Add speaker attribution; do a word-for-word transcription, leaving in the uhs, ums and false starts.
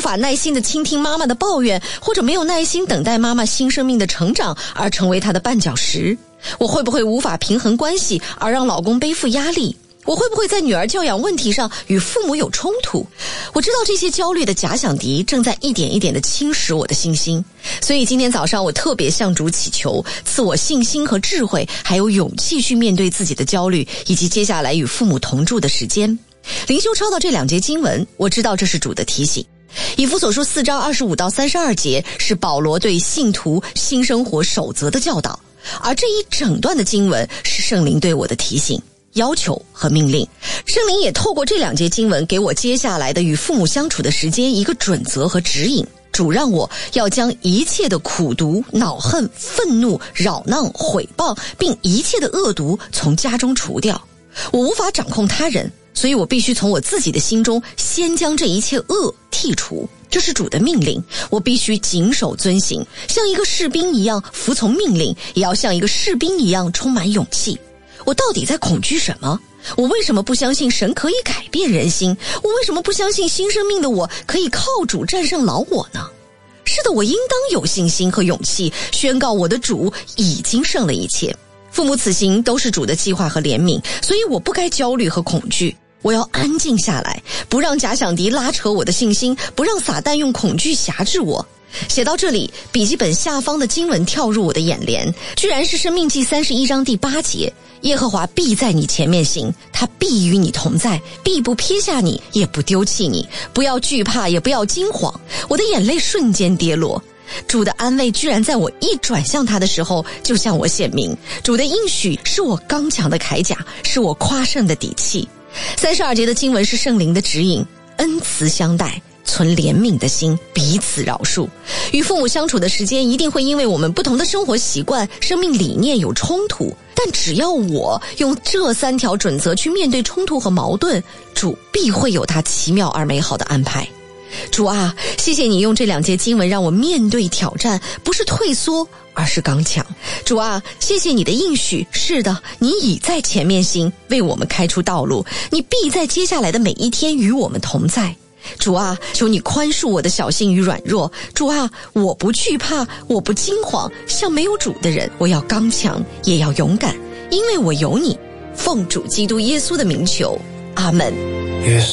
Speaker 1: 法耐心地倾听妈妈的抱怨，或者没有耐心等待妈妈新生命的成长而成为她的绊脚石？我会不会无法平衡关系而让老公背负压力？我会不会在女儿教养问题上与父母有冲突？我知道这些焦虑的假想敌正在一点一点地侵蚀我的信心，所以今天早上我特别向主祈求，赐我信心和智慧，还有勇气去面对自己的焦虑，以及接下来与父母同住的时间。灵修抄到这两节经文，我知道这是主的提醒。以弗所书四章二十五到三十二节是保罗对信徒新生活守则的教导，而这一整段的经文是圣灵对我的提醒、要求和命令。圣灵也透过这两节经文给我接下来的与父母相处的时间一个准则和指引。主让我要将一切的苦毒、恼恨、愤怒、扰闹、毁谤，并一切的恶毒从家中除掉。我无法掌控他人，所以我必须从我自己的心中先将这一切恶剔除。这是主的命令，我必须谨守遵行，像一个士兵一样服从命令，也要像一个士兵一样充满勇气。我到底在恐惧什么？我为什么不相信神可以改变人心？我为什么不相信新生命的我可以靠主战胜老我呢？是的，我应当有信心和勇气，宣告我的主已经胜了一切。父母此行都是主的计划和怜悯，所以我不该焦虑和恐惧。我要安静下来，不让假想敌拉扯我的信心，不让撒旦用恐惧辖制我。写到这里，笔记本下方的经文跳入我的眼帘，居然是申命记三十一章第八节，耶和华必在你前面行，他必与你同在，必不撇下你，也不丢弃你，不要惧怕，也不要惊慌。我的眼泪瞬间跌落，主的安慰居然在我一转向他的时候就向我显明，主的应许是我刚强的铠甲，是我夸胜的底气。三十二节的经文是圣灵的指引，恩慈相待，存怜悯的心，彼此饶恕。与父母相处的时间一定会因为我们不同的生活习惯、生命理念有冲突，但只要我用这三条准则去面对冲突和矛盾，主必会有他奇妙而美好的安排。主啊，谢谢你用这两节经文让我面对挑战，不是退缩，而是刚强。主啊，谢谢你的应许，是的，你已在前面行，为我们开出道路，你必在接下来的每一天与我们同在。主啊，求你宽恕我的小心与软弱。主啊，我不惧怕，我不惊慌，像没有主的人，我要刚强，也要勇敢，因为我有你。奉主基督耶稣的名求，阿们。